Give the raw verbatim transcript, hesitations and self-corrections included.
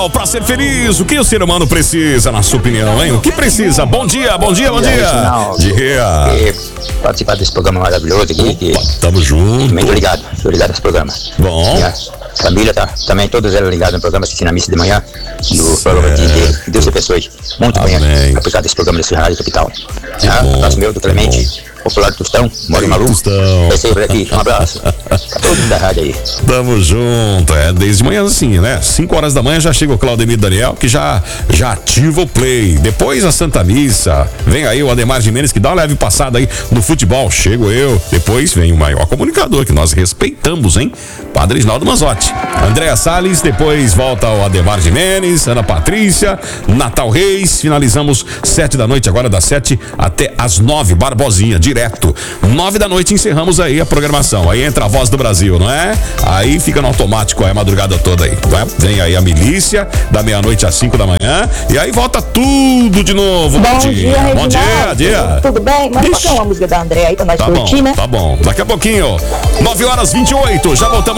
Natal pra ser feliz. O que o ser humano precisa, na sua opinião, hein? O que precisa? Bom dia, bom dia, bom dia. Dia. Participar desse programa maravilhoso aqui. Que... Tamo junto. Também tô ligado, tô ligado nesse programa. Bom. Minha família tá também, todos eles ligados no programa, assistindo a missa de manhã, do programa de Deus. Que Deus te abençoe muito bem, apesar desse programa desse Rádio Capital. Ah, abraço meu, do Clemente. Popular do Tostão, moro em Malu. Vai ser por aqui, um abraço pra todos da rádio aí. Tamo junto, é desde manhã assim, né? cinco horas da manhã já chega o Claudemir Daniel, que já, já ativa o play. Depois a Santa Missa, vem aí o Ademar Gimenez, que dá uma leve passada aí no futebol, chego eu. Depois vem o maior comunicador, que nós respeitamos, hein? Padre Isnaldo Manzotti. Andréa Salles, depois volta o Ademar Gimenez, Ana Patrícia, Natal Reis, finalizamos sete da noite, agora das sete até as nove, Barbosinha, direto. Nove da noite encerramos aí a programação. Aí entra a Voz do Brasil, não é? Aí fica no automático aí a madrugada toda aí, não é? Vem aí a milícia, da meia-noite às cinco da manhã, e aí volta tudo de novo. Bom, Bom dia, dia Bom dia, dia. Tudo bem? Mas toca uma música da Andréa aí pra nós tá curtir, bom, né? Tá bom, daqui a pouquinho, nove horas e vinte e oito, já voltamos.